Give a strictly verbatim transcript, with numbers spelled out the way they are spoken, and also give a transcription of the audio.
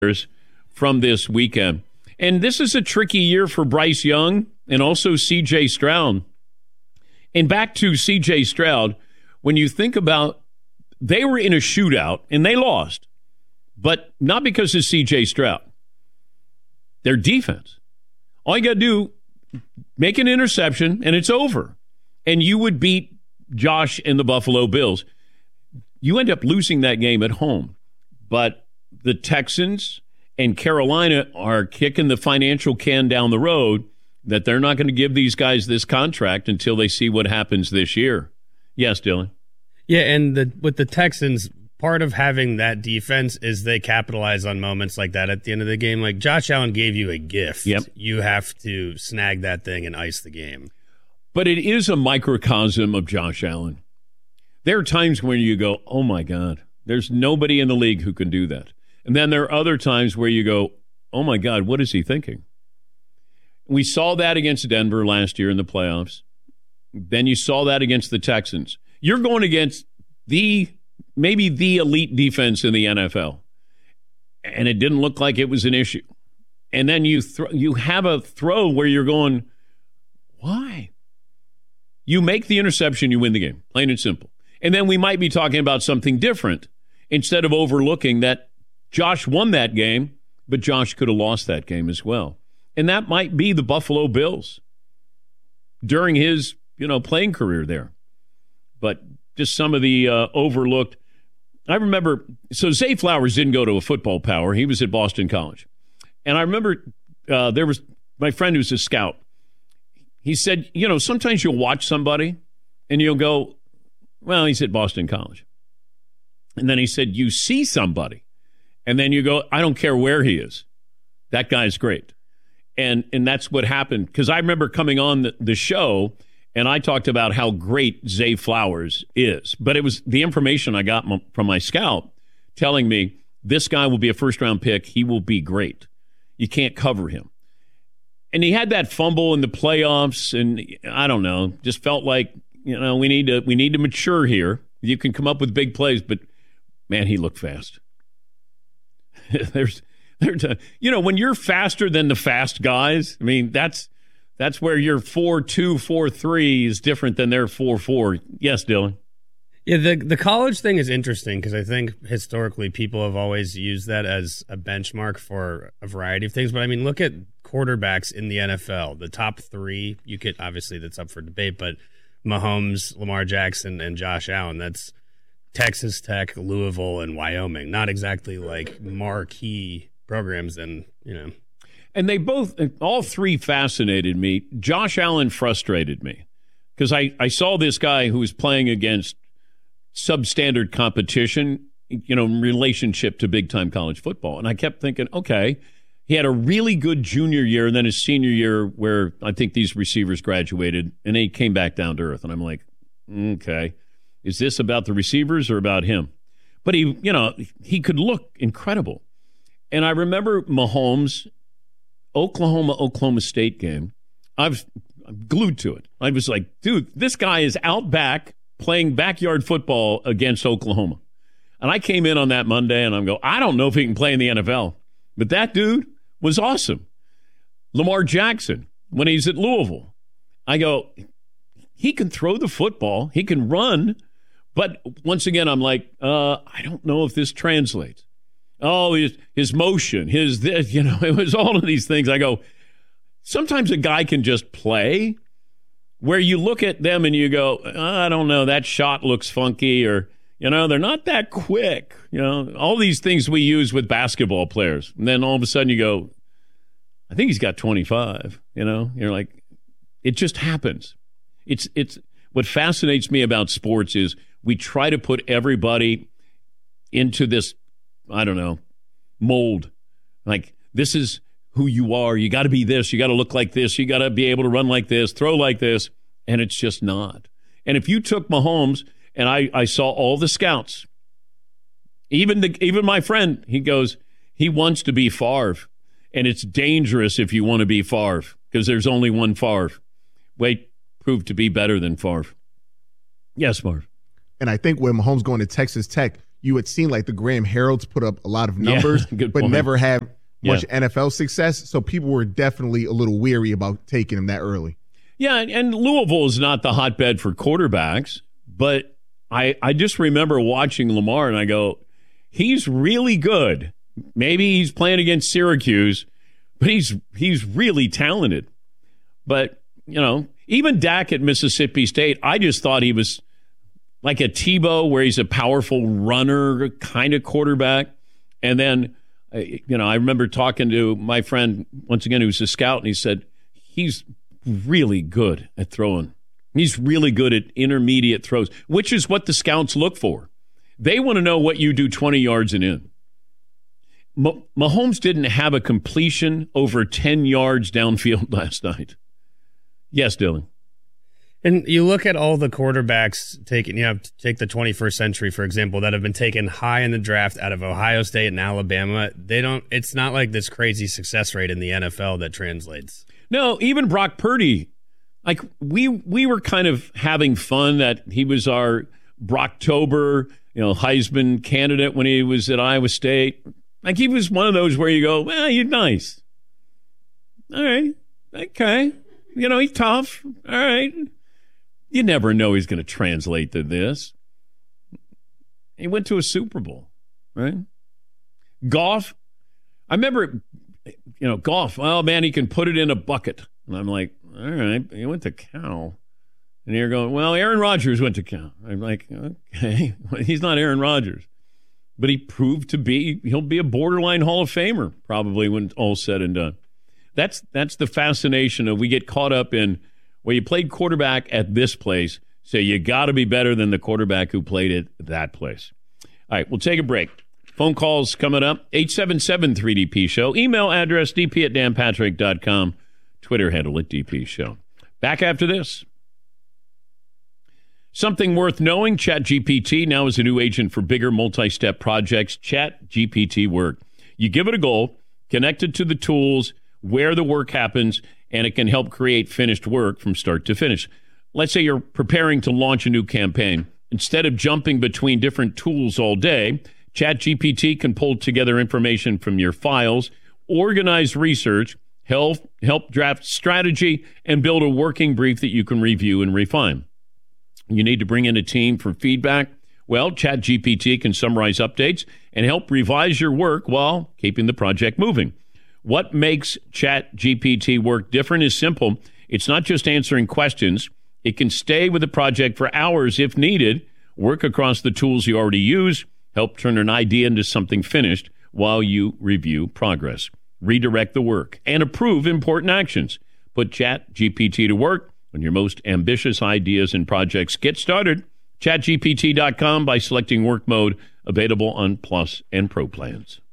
from this weekend. And this is a tricky year for Bryce Young and also C J Stroud. And back to C J Stroud, when you think about, they were in a shootout and they lost, but not because of C J Stroud. Their defense. All you got to do, make an interception and it's over. And you would beat Josh and the Buffalo Bills. You end up losing that game at home. But the Texans and Carolina are kicking the financial can down the road that they're not going to give these guys this contract until they see what happens this year. Yes, Dylan? Yeah, and the, with the Texans, part of having that defense is they capitalize on moments like that at the end of the game. Like Josh Allen gave you a gift. Yep. You have to snag that thing and ice the game. But it is a microcosm of Josh Allen. There are times when you go, oh, my God, there's nobody in the league who can do that. And then there are other times where you go, oh, my God, what is he thinking? We saw that against Denver last year in the playoffs. Then you saw that against the Texans. You're going against the, maybe the elite defense in the N F L. And it didn't look like it was an issue. And then you th- you have a throw where you're going, why? You make the interception, you win the game, plain and simple. And then we might be talking about something different instead of overlooking that Josh won that game, but Josh could have lost that game as well. And that might be the Buffalo Bills during his, you know, playing career there. But just some of the uh, overlooked. I remember, so Zay Flowers didn't go to a football power. He was at Boston College. And I remember uh, there was my friend who's a scout. He said, you know, sometimes you'll watch somebody and you'll go, well, he's at Boston College. And then he said, you see somebody and then you go, I don't care where he is. That guy's great. And and that's what happened. Because I remember coming on the, the show and I talked about how great Zay Flowers is. But it was the information I got m- from my scout telling me this guy will be a first-round pick. He will be great. You can't cover him. And he had that fumble in the playoffs, and I don't know, just felt like, you know, we need to we need to mature here. You can come up with big plays, but man, he looked fast. there's, there's, a, you know, when you're faster than the fast guys, I mean, that's that's where your four two, four three is different than their four four. Yes, Dylan. Yeah, the the college thing is interesting because I think historically people have always used that as a benchmark for a variety of things. But I mean, look at quarterbacks in the N F L. The top three, you could obviously that's up for debate, but Mahomes, Lamar Jackson, and Josh Allen. That's Texas Tech, Louisville, and Wyoming. Not exactly like marquee programs, and you know. And they both, all three fascinated me. Josh Allen frustrated me because I, I saw this guy who was playing against substandard competition, you know, in relationship to big-time college football. And I kept thinking, okay, he had a really good junior year and then his senior year where I think these receivers graduated and he came back down to earth. And I'm like, okay, is this about the receivers or about him? But he, you know, he could look incredible. And I remember Mahomes, Oklahoma, Oklahoma State game. I was I'm glued to it. I was like, dude, this guy is out back playing backyard football against Oklahoma. And I came in on that Monday and I'm go, I don't know if he can play in the N F L. But that dude was awesome. Lamar Jackson, when he's at Louisville, I go, he can throw the football. He can run. But once again, I'm like, uh, I don't know if this translates. Oh, his, his motion, his this, you know, it was all of these things. I go, sometimes a guy can just play where you look at them and you go, I don't know, that shot looks funky, or, you know, they're not that quick. You know, all these things we use with basketball players. And then all of a sudden you go, I think he's got twenty-five, you know, you're like, it just happens. It's, it's, what fascinates me about sports is we try to put everybody into this, I don't know, mold. Like, this is who you are. You got to be this. You got to look like this. You got to be able to run like this, throw like this. And it's just not. And if you took Mahomes, and I, I saw all the scouts, even the even my friend, he goes, he wants to be Favre. And it's dangerous if you want to be Favre because there's only one Favre. Wait, proved to be better than Favre. Yes, Favre. And I think with Mahomes going to Texas Tech, you had seen like the Graham Heralds put up a lot of numbers, yeah, but point. never have much yeah. N F L success. So people were definitely a little weary about taking him that early. Yeah, and Louisville is not the hotbed for quarterbacks, but I, I just remember watching Lamar and I go, he's really good. Maybe he's playing against Syracuse, but he's he's really talented. But, you know, even Dak at Mississippi State, I just thought he was like a Tebow where he's a powerful runner kind of quarterback. And then, you know, I remember talking to my friend, once again, who's a scout, and he said, he's really good at throwing. He's really good at intermediate throws, which is what the scouts look for. They want to know what you do twenty yards and in. Mahomes didn't have a completion over ten yards downfield last night. Yes, Dylan. And you look at all the quarterbacks taken, you know, take the twenty-first century, for example, that have been taken high in the draft out of Ohio State and Alabama. They don't, it's not like this crazy success rate in the N F L that translates. No, even Brock Purdy, like we we were kind of having fun that he was our Brocktober, you know, Heisman candidate when he was at Iowa State. Like he was one of those where you go, well, you're nice. All right, okay. You know, he's tough. All right. You never know he's going to translate to this. He went to a Super Bowl, right? Goff, I remember, you know, Goff, oh, man, he can put it in a bucket. And I'm like, all right, he went to Cal. And you're going, well, Aaron Rodgers went to Cal. I'm like, okay, he's not Aaron Rodgers. But he proved to be, he'll be a borderline Hall of Famer probably when all's said and done. That's that's the fascination of we get caught up in, well, you played quarterback at this place, so you got to be better than the quarterback who played at that place. All right, we'll take a break. Phone calls coming up, eight seven seven three D P Show. Email address, d p at dan patrick dot com. Twitter handle at D P Show. Back after this. Something worth knowing, ChatGPT now is a new agent for bigger multi-step projects. ChatGPT Work. You give it a goal, connect it to the tools, where the work happens, and it can help create finished work from start to finish. Let's say you're preparing to launch a new campaign. Instead of jumping between different tools all day, ChatGPT can pull together information from your files, organize research, help, help draft strategy, and build a working brief that you can review and refine. You need to bring in a team for feedback? Well, ChatGPT can summarize updates and help revise your work while keeping the project moving. What makes ChatGPT Work different is simple. It's not just answering questions. It can stay with the project for hours if needed, work across the tools you already use, help turn an idea into something finished while you review progress, redirect the work, and approve important actions. Put ChatGPT to work on your most ambitious ideas and projects. Get started. chat G P T dot com by selecting work mode, available on Plus and Pro plans.